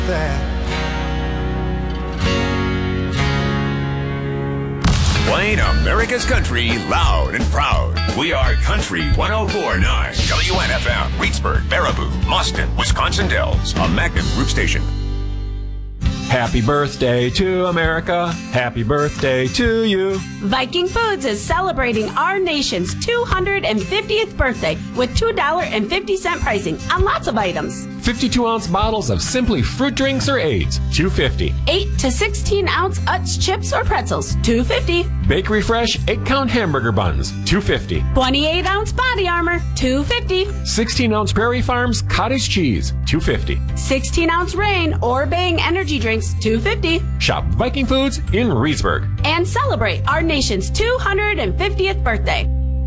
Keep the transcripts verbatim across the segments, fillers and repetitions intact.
Playing America's country loud and proud. We are Country one oh four point nine. W N F M, Reedsburg, Baraboo, Boston, Wisconsin Dells. A Magnum Group station. Happy birthday to America. Happy birthday to you. Viking Foods is celebrating our nation's two hundred fiftieth birthday with two dollars and fifty cents pricing on lots of items. fifty-two ounce bottles of Simply Fruit Drinks or Aids, two dollars and fifty cents. eight to sixteen ounce Utz chips or pretzels, two dollars and fifty cents. Bakery Fresh eight count hamburger buns, two dollars and fifty cents. twenty-eight ounce Body Armor, two dollars and fifty cents. sixteen ounce Prairie Farms cottage cheese, two dollars and fifty cents. sixteen ounce Reign or Bang energy drinks, two dollars and fifty cents. Shop Viking Foods in Reedsburg. And celebrate our nation's two hundred fiftieth birthday.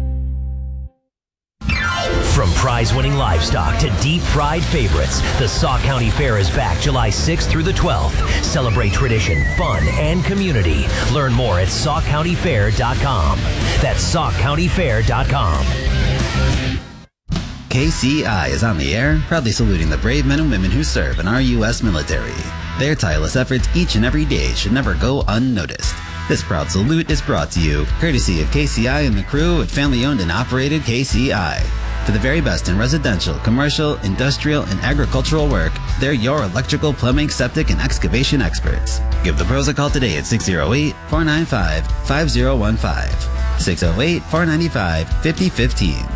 From prize-winning livestock to deep-fried favorites, the Sauk County Fair is back July sixth through the twelfth. Celebrate tradition, fun, and community. Learn more at sauk county fair dot com. That's sauk county fair dot com. K C I is on the air, proudly saluting the brave men and women who serve in our U S military. Their tireless efforts each and every day should never go unnoticed. This proud salute is brought to you, courtesy of K C I and the crew at family-owned and operated K C I. For the very best in residential, commercial, industrial, and agricultural work, they're your electrical, plumbing, septic, and excavation experts. Give the pros a call today at six oh eight, four nine five, five oh one five. six oh eight, four nine five, five oh one five.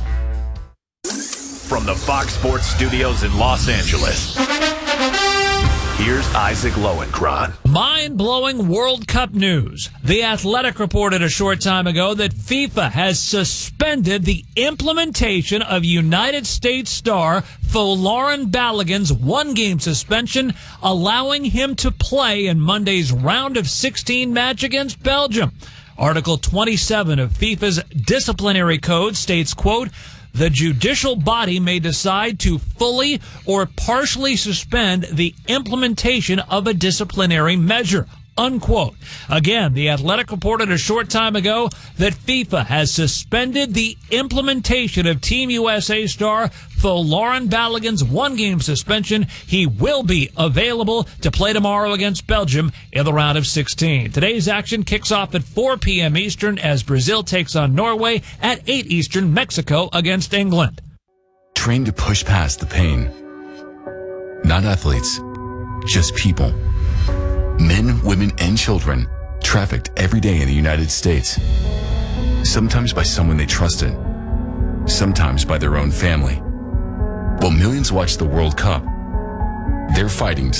From the Fox Sports Studios in Los Angeles, here's Isaac Lowenkron. Mind-blowing World Cup news. The Athletic reported a short time ago that FIFA has suspended the implementation of United States star Folarin Balogun's one-game suspension, allowing him to play in Monday's round of sixteen match against Belgium. Article twenty-seven of FIFA's disciplinary code states, quote, "The judicial body may decide to fully or partially suspend the implementation of a disciplinary measure," unquote. Again, the Athletic reported a short time ago that FIFA has suspended the implementation of Team U S A star Folarin Balogun's one-game suspension. He will be available to play tomorrow against Belgium in the round of sixteen. Today's action kicks off at four p.m. Eastern as Brazil takes on Norway, at eight Eastern, Mexico against England. Train to push past the pain. Not athletes, just people. Men, women, and children trafficked every day in the United States. Sometimes by someone they trusted, sometimes by their own family. While millions watch the World Cup, they're fighting to